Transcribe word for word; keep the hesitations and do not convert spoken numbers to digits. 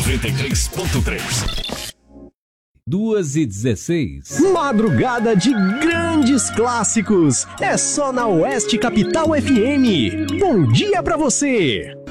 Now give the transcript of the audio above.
noventa e três ponto três. duas e dezesseis. Madrugada de grandes clássicos. É só na Oeste Capital F M. Bom dia pra você.